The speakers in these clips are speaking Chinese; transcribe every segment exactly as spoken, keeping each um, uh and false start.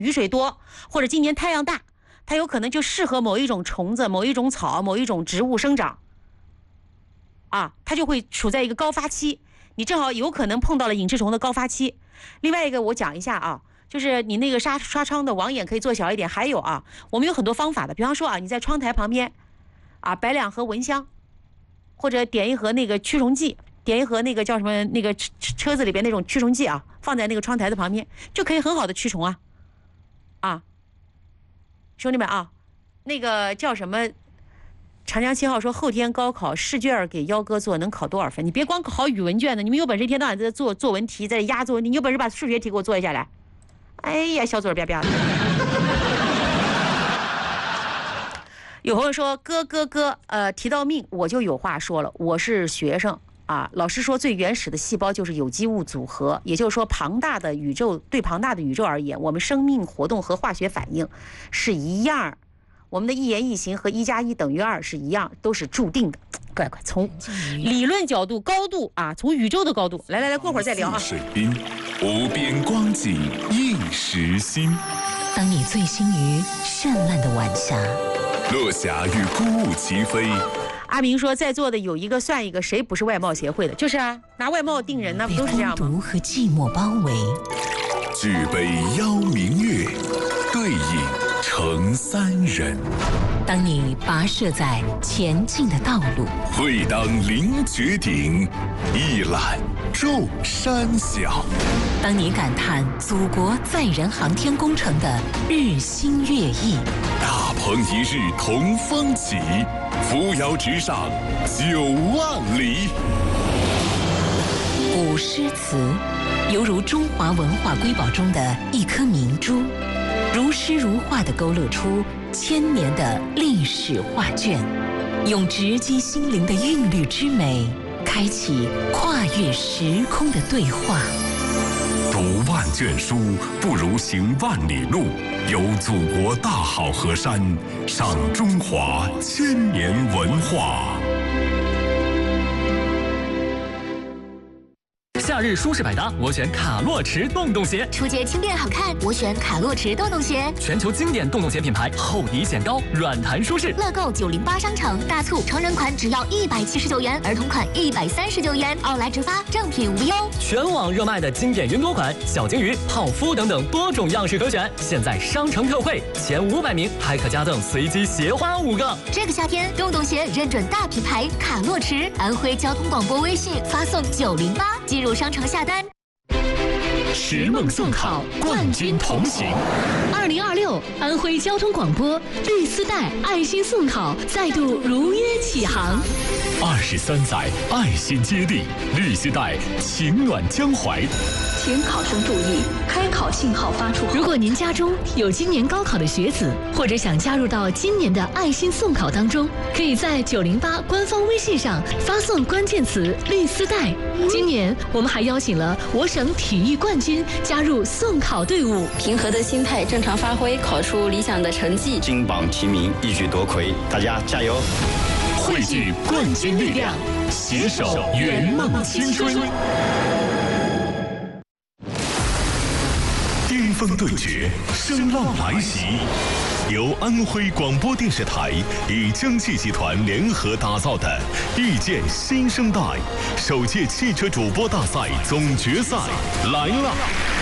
雨水多，或者今年太阳大，它有可能就适合某一种虫子、某一种草、某一种植物生长，啊，它就会处在一个高发期，你正好有可能碰到了隐翅虫的高发期。另外一个我讲一下啊，就是你那个纱纱窗的网眼可以做小一点，还有啊，我们有很多方法的，比方说啊，你在窗台旁边啊摆两盒蚊香，或者点一盒那个驱虫剂，点一盒那个叫什么那个车子里边那种驱虫剂啊，放在那个窗台的旁边，就可以很好的驱虫啊啊，兄弟们啊，那个叫什么？长江七号说后天高考试卷给幺哥做能考多少分？你别光考语文卷的，你们有本事一天到晚在做作文题，在压作文题，你有本事把数学题给我做一下来。哎呀，小嘴儿啪啪的。有朋友说哥哥哥，呃，提到命我就有话说了，我是学生啊，老师说最原始的细胞就是有机物组合，也就是说庞大的宇宙对庞大的宇宙而言，我们生命活动和化学反应是一样。我们的一言一行和一加一等于二是一样，都是注定的。快快，从理论角度、高度啊，从宇宙的高度，来来来，过会儿再聊啊。 水滨，无边光景一时新。 当你醉心于绚烂的晚霞， 落霞与孤鹜齐飞。 阿明说，在座的有一个算一个，谁不是外貌协会的？就是啊，拿外貌定人，那不都是这样吗？ 被孤独和寂寞包围， 举杯邀明月，对影成三人。 当你跋涉在前进的道路， 会当凌绝顶，一览众山小。 当你感叹祖国载人航天工程的日新月异， 大鹏一日同风起，扶摇直上九万里。 古诗词犹如中华文化瑰宝中的一颗明珠，如诗如画地勾勒出千年的历史画卷，用直击心灵的韵律之美，开启跨越时空的对话。 读万卷书，不如行万里路。游祖国大好河山，赏中华千年文化。 夏日舒适百搭，我选卡洛驰洞洞鞋。 出街轻便好看，我选卡洛驰洞洞鞋。 全球经典洞洞鞋品牌，厚底显高，软弹舒适。 乐购九零八商城大促，成人款只要一百七十九元，儿童款一百三十九元，奥莱直发，正品无忧。 全网热卖的经典云朵款、小金鱼、泡芙等等多种样式可选，现在商城特惠，前五百名还可加赠随机鞋花五个。 这个夏天，洞洞鞋认准大品牌卡洛驰，安徽交通广播微信发送九零八进入商城下单。 拾梦送考，冠军同行。 二零二六安徽交通广播绿丝带爱心送考再度如约启航。 二十三载爱心接力，绿丝带情暖江淮。 请考生注意，开考信号发出后，如果您家中有今年高考的学子，或者想加入到今年的爱心送考当中，可以在九零八官方微信上发送关键词“绿丝带”。今年我们还邀请了我省体育冠军加入送考队伍， 平和的心态，正常发挥，考出理想的成绩， 金榜题名，一举夺魁，大家加油！ 汇聚冠军力量，携手圆梦青春。巅峰对决，声浪来袭。由安徽广播电视台与蒸汽集团联合打造的《遇见新生代》首届汽车主播大赛总决赛来了！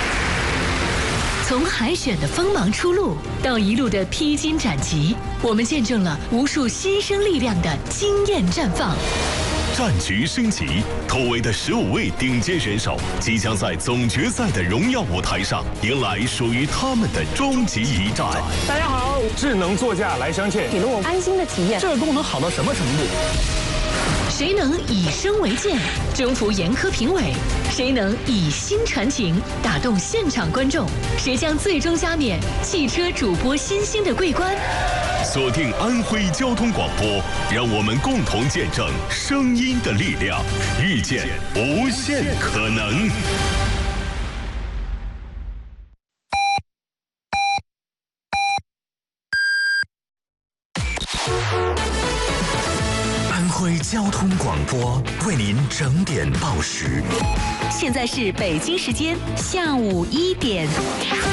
从海选的锋芒初露到一路的披荆斩棘，我们见证了无数新生力量的惊艳绽放。 战局升级，突围的十五位顶尖选手即将在总决赛的荣耀舞台上迎来属于他们的终极一战。 大家好，智能座驾来相见， 给了我安心的体验。 这个功能好到什么程度？ 谁能以身为剑，征服严苛评委？谁能以心传情，打动现场观众？谁将最终加冕汽车主播新星的桂冠？ 锁定安徽交通广播，让我们共同见证声音的力量，遇见无限可能。 安徽交通广播为您整点报时。 现在是北京时间下午一点。